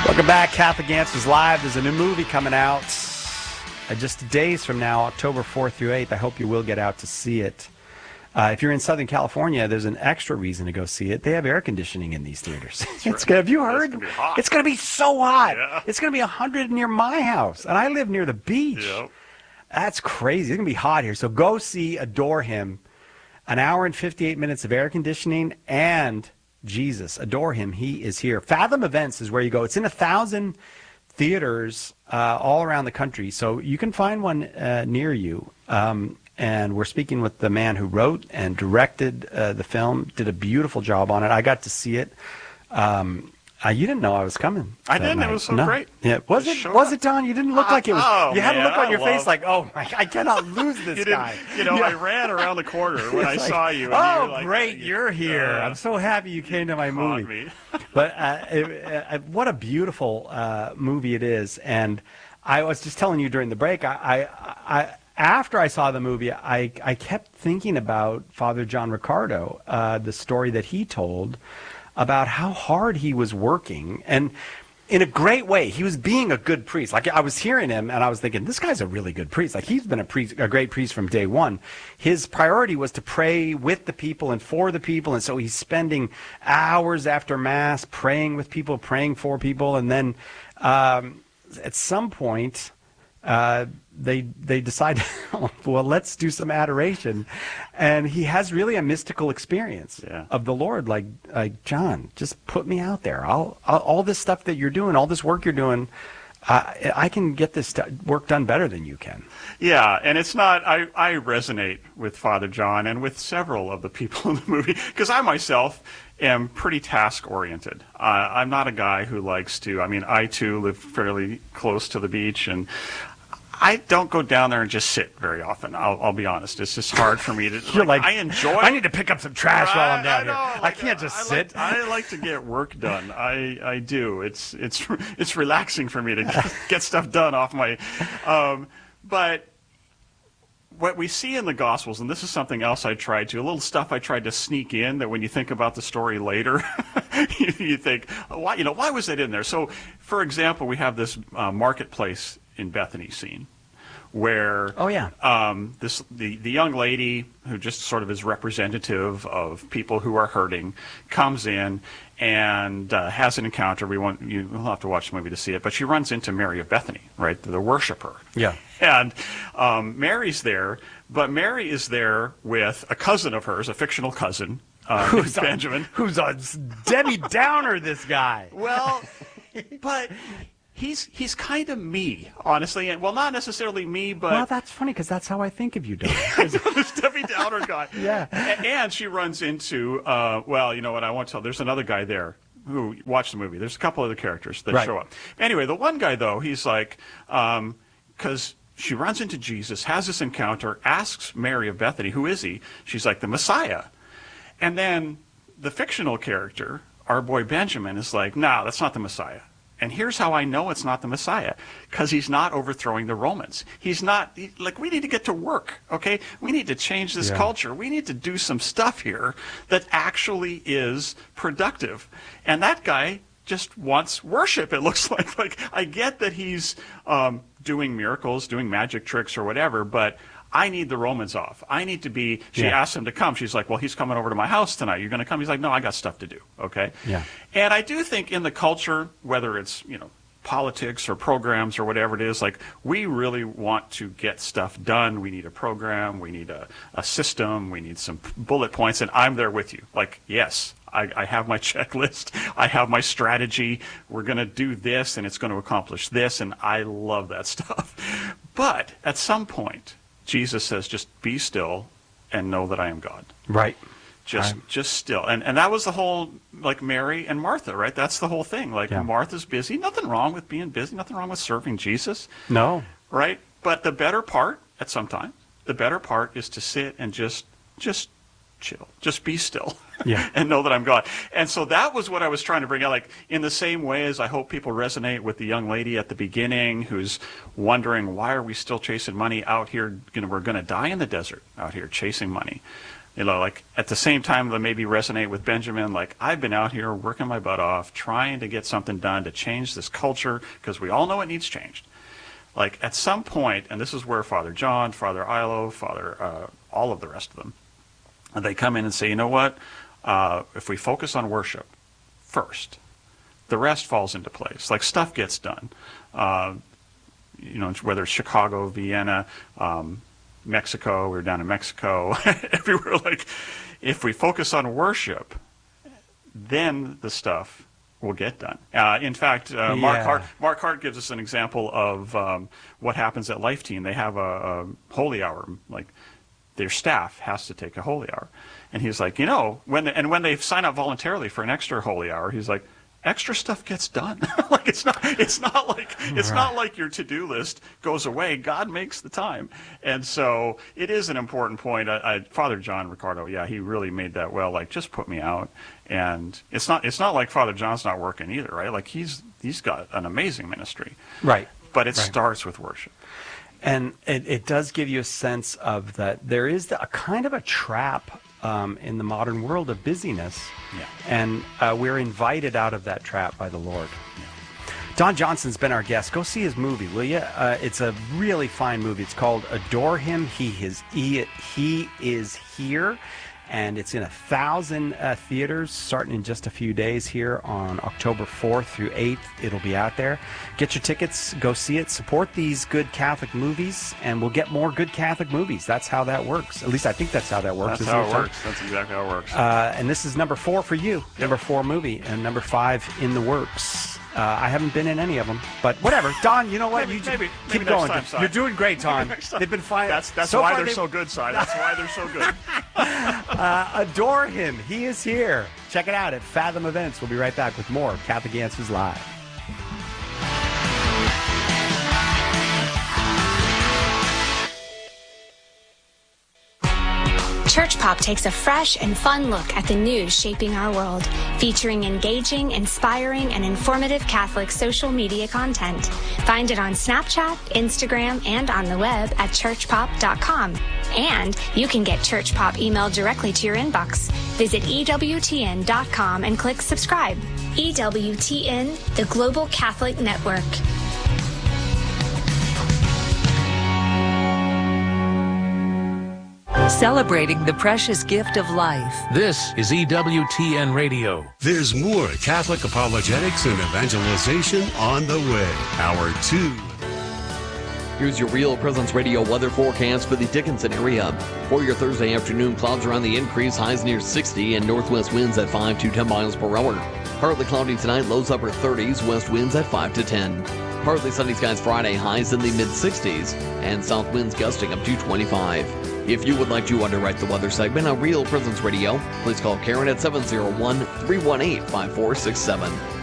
Welcome back, Catholic Answers Live. There's a new movie coming out just days from now, October 4th through 8th. I hope you will get out to see it. If you're in Southern California, there's an extra reason to go see it. They have air conditioning in these theaters. Have you heard? It's gonna be hot. It's going to be so hot. Yeah. It's going to be 100 near my house, and I live near the beach. Yep. That's crazy. It's going to be hot here. So go see Adore Him. An hour and 58 minutes of air conditioning and Jesus. Adore Him. He is here. Fathom Events is where you go. It's in 1,000 theaters all around the country, so you can find one near you. And we're speaking with the man who wrote and directed the film, did a beautiful job on it. I got to see it. You didn't know I was coming. I didn't. Night. It was so No. great. Yeah. Was it, Don? You didn't look like it was. You had a look on your face like, oh, my, I cannot lose this guy. I ran around the corner when I saw you. And Oh, you were like, great, you're here. I'm so happy you came to my movie. Me. But what a beautiful movie it is. And I was just telling you during the break, after I saw the movie, I kept thinking about Father John Riccardo, the story that he told about how hard he was working, and in a great way. He was being a good priest. Like, I was hearing him, and I was thinking, this guy's a really good priest. Like, he's been a great priest from day one. His priority was to pray with the people and for the people, and so he's spending hours after Mass praying with people, praying for people, and then at some point, they decide, well, let's do some adoration. And he has really a mystical experience of the Lord. Like, John, just put me out there. All this stuff that you're doing, all this work you're doing, I can get this work done better than you can. Yeah, and it's not, I resonate with Father John and with several of the people in the movie, because I myself am pretty task-oriented. I'm not a guy who likes to, I too live fairly close to the beach, and I don't go down there and just sit very often. I'll be honest. It's just hard for me to. I enjoy. I need to pick up some trash while I'm down here. I can't just sit. I like to get work done. I do. It's relaxing for me to get stuff done off my. But what we see in the Gospels, and this is something else I tried to, a little stuff I tried to sneak in that when you think about the story later, you think, why was that in there? So, for example, we have this marketplace in Bethany scene where the young lady who just sort of is representative of people who are hurting comes in and has an encounter. You'll have to watch the movie to see it, but she runs into Mary of Bethany, right, the worshiper. Yeah. And Mary's there, but Mary is there with a cousin of hers, a fictional cousin, Benjamin. Who's a Debbie Downer, this guy. Well, but he's kind of me, honestly, and well, not necessarily me, but well, that's funny because that's how I think of you, Don. This Debbie Downer guy. Yeah. And she runs into well, you know what? I won't tell. There's another guy there who watched the movie. There's a couple other characters that show up. Anyway, the one guy though, he's like, because she runs into Jesus, has this encounter, asks Mary of Bethany, who is he? She's like, the Messiah. And then the fictional character, our boy Benjamin, is like, no, that's not the Messiah. And here's how I know it's not the Messiah, because he's not overthrowing the Romans. He's not, we need to get to work, okay? We need to change this culture. We need to do some stuff here that actually is productive. And that guy just wants worship, it looks like. Like, I get that he's doing miracles, doing magic tricks or whatever, but I need the Romans off. I need to be, she asked him to come. She's like, well, he's coming over to my house tonight. You're going to come? He's like, no, I got stuff to do, okay? Yeah. And I do think in the culture, whether it's, politics or programs or whatever it is, like, we really want to get stuff done. We need a program. We need a system. We need some bullet points, and I'm there with you. Like, yes, I have my checklist. I have my strategy. We're going to do this, and it's going to accomplish this, and I love that stuff. But at some point, Jesus says, just be still and know that I am God. Right. Just still. And that was the whole, like, Mary and Martha, right? That's the whole thing. Like, Martha's busy. Nothing wrong with being busy. Nothing wrong with serving Jesus. No. Right? But the better part, at some time, the better part is to sit and just chill. Just be still. Yeah. And know that I'm God. And so that was what I was trying to bring out. Like, in the same way as I hope people resonate with the young lady at the beginning who's wondering, why are we still chasing money out here? We're going to die in the desert out here chasing money. Like at the same time that maybe resonate with Benjamin, like I've been out here working my butt off, trying to get something done to change this culture, because we all know it needs changed. Like at some point, and this is where Father John, Father Ilo, all of the rest of them, they come in and say, you know what, if we focus on worship first, the rest falls into place. Like stuff gets done. Whether it's Chicago, Vienna, Mexico, we were down in Mexico, everywhere. Like, if we focus on worship, then the stuff will get done. In fact, Mark Hart gives us an example of what happens at Life Team. They have a holy hour. Like, their staff has to take a holy hour, and he's like, when they sign up voluntarily for an extra holy hour, he's like, extra stuff gets done. Like it's not like your to-do list goes away. God makes the time, and so it is an important point. Father John Ricardo, he really made that well. Like, just put me out, and it's not like Father John's not working either, right? Like he's got an amazing ministry, right? But it starts with worship. And it does give you a sense of that there is a kind of a trap in the modern world of busyness. Yeah. And we're invited out of that trap by the Lord. Yeah. Don Johnson's been our guest. Go see his movie, will you? It's a really fine movie. It's called Adore Him. He is here. And it's in 1,000 theaters starting in just a few days here on October 4th through 8th. It'll be out there. Get your tickets. Go see it. Support these good Catholic movies, and we'll get more good Catholic movies. That's how that works. At least I think that's how that works. That's how it works. That's exactly how it works. And this is number 4 for you. Yep. Number 4 movie, and number 5 in the works. I haven't been in any of them, but whatever. Don, you know what? Maybe keep going. Time, Si. You're doing great, Don. They've been fine. That's so why they're so good, Si. That's why they're so good. Adore Him. He is here. Check it out at Fathom Events. We'll be right back with more Catholic Answers Live. Church Pop takes a fresh and fun look at the news shaping our world, featuring engaging, inspiring, and informative Catholic social media content. Find it on Snapchat, Instagram, and on the web at churchpop.com. And you can get Church Pop emailed directly to your inbox. Visit EWTN.com and click subscribe. EWTN, the Global Catholic Network. Celebrating the precious gift of life. This is EWTN Radio. There's more Catholic apologetics and evangelization on the way. Hour 2. Here's your Real Presence Radio weather forecast for the Dickinson area. For your Thursday afternoon, clouds are on the increase, highs near 60, and northwest winds at 5 to 10 miles per hour. Partly cloudy tonight, lows upper 30s, west winds at 5 to 10. Partly sunny skies Friday, highs in the mid-60s, and south winds gusting up to 25. If you would like to underwrite the weather segment on Real Presence Radio, please call Karen at 701-318-5467.